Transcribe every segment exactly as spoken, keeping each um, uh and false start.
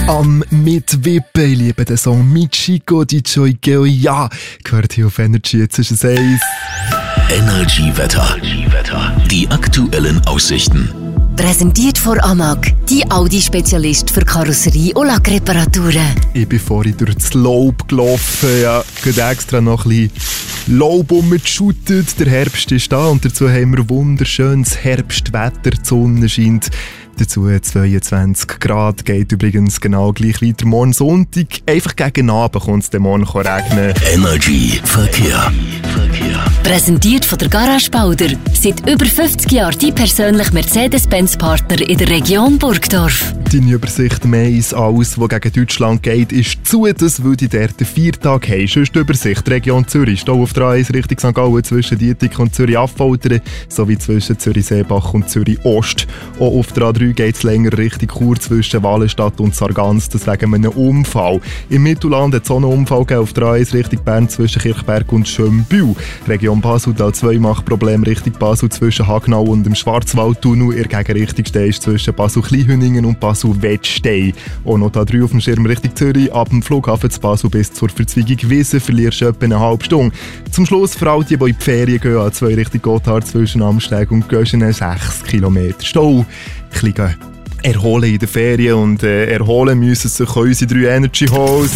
Am Mitwippen, ich liebe den Song mit Chico, D J Geo, ja, gehört hier auf Energy, jetzt ist es eins. Energy Wetter. Die aktuellen Aussichten. Präsentiert von Amag, die Audi-Spezialist für Karosserie- und Lackreparaturen. Ich bin vorhin durch das Laub gelaufen, ja, gerade extra noch ein bisschen Laub umgeschüttet. Der Herbst ist da und dazu haben wir wunderschönes Herbstwetter, die Sonne scheint. Dazu zweiundzwanzig Grad, geht übrigens genau gleich weiter morgen Sonntag. Einfach gegen Abend kommt es dann morgen regnen. Energy Verkehr. Präsentiert von der Garage Bauder. Seit über fünfzig Jahren die persönliche Mercedes-Benz-Partner in der Region Burgdorf. Deine Übersicht mehr als alles, was gegen Deutschland geht, ist zu. Das würde ich dort vier Tage haben. Sonst die Übersicht Region Zürich. Stau auf der A eins Richtung Sankt Gallen zwischen Dietik und Zürich-Affoltern sowie zwischen Zürich-Seebach und Zürich-Ost. Auch auf der A drei geht es länger Richtung Chur zwischen Wallenstadt und Sargans, das wegen einem Unfall. Im Mittelland hat es auch einen Unfall gegeben auf der A eins Richtung Bern zwischen Kirchberg und Schönbühl. Region Basel, Tal zwei macht Problem Richtung Basel zwischen Hagnau und dem Schwarzwaldtunnel. In der Gegenrichtung stehst zwischen Basel-Kleinhüningen und Basel-Wettstein. Auch noch A drei auf dem Schirm Richtung Zürich, ab dem Flughafen zu Basel bis zur Verzweigung Wiesen verlierst du etwa eine halbe Stunde. Zum Schluss für all die, die in die Ferien gehen, A zwei Richtung Gotthard zwischen Amsteg und Göschenen sechs Kilometer Stau. Ein bisschen erholen in der Ferien und äh, erholen müssen sich unsere drei Energy Hosts.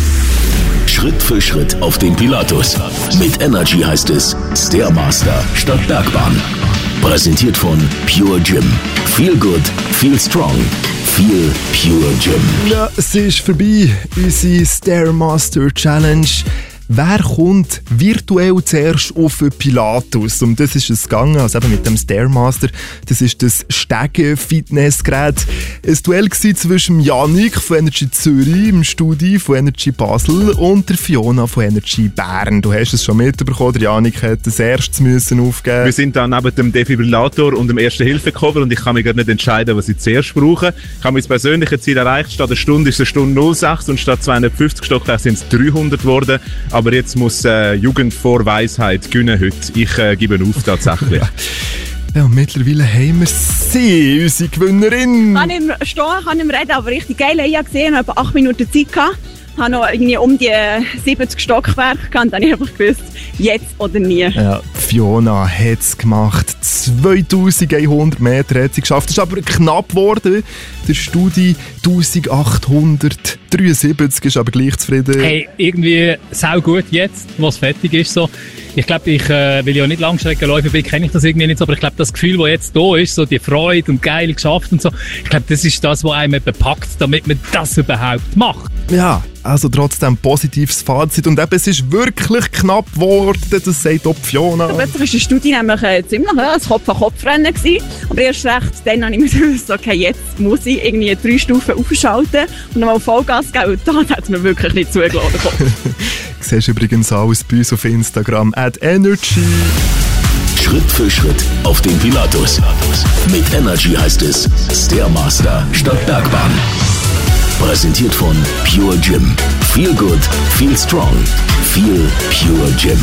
Schritt für Schritt auf den Pilatus. Mit Energy heißt es Stairmaster statt Bergbahn. Präsentiert von Pure Gym. Feel good, feel strong. Feel Pure Gym. Ja, es ist vorbei, unsere Stairmaster Challenge. Wer kommt virtuell zuerst auf den Pilatus? Um das ist es gegangen, also eben mit dem Stairmaster. Das ist das Stegen-Fitnessgerät. Ein Duell war zwischen Yannick von Energy Zürich im Studio von Energy Basel und der Fiona von Energy Bern. Du hast es schon mitbekommen, der Yannick hat das erstes müssen aufgeben. Wir sind dann neben dem Defibrillator und dem Erste-Hilfe-Cover und ich kann mich gerade nicht entscheiden, was ich zuerst brauche. Ich habe mein persönliches Ziel erreicht. Statt einer Stunde ist es eine Stunde null sechs und statt zweihundertfünfzig Stockwerke sind es dreihundert geworden. Aber jetzt muss äh, Jugend vor Weisheit gewinnen heute. Ich äh, gebe auf tatsächlich. Ja, und mittlerweile haben wir sie, unsere Gewinnerin. Ich kann nicht mehr stehen, kann nicht mehr reden, aber richtig geil. Ich habe gesehen, ich habe acht Minuten Zeit gehabt. Ich habe noch irgendwie um die siebzig Stockwerke gehabt. Dann habe ich einfach gewusst, jetzt oder nie. Ja, Fiona hat es gemacht. zweitausendeinhundert Meter hat sie geschafft. Das ist aber knapp geworden. Der Studi eintausendachthundertdreiundsiebzig ist aber gleich zufrieden. Hey, irgendwie sau gut jetzt, was fertig ist. So. Ich glaube, ich äh, will ja nicht Langstreckenläufer bin, kenne ich das irgendwie nicht so, aber ich glaube, das Gefühl, das jetzt da ist, so die Freude und geil geschafft und so, ich glaube, das ist das, was einem bepackt, damit man das überhaupt macht. Ja, also trotzdem positives Fazit und eben, es ist wirklich knapp geworden, das sagt auch Fiona. Aber plötzlich war die Studie nämlich äh, ziemlich ja, ein Kopf-an-Kopf-Rennen gewesen, aber erst recht, dann habe ich mir gewusst, okay, jetzt muss ich irgendwie drei Stufen aufschalten und nochmal Vollgas geben und dann hat es mir wirklich nicht zugelassen. Du siehst übrigens alles bei uns auf Instagram at Energy. Schritt für Schritt auf den Pilatus. Mit Energy heißt es Stairmaster statt Bergbahn. Präsentiert von Pure Gym. Feel good, feel strong. Feel Pure Gym.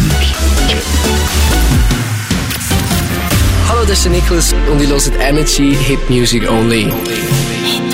Hallo, das ist der Niklas und ich höre Energy Hit Music Only.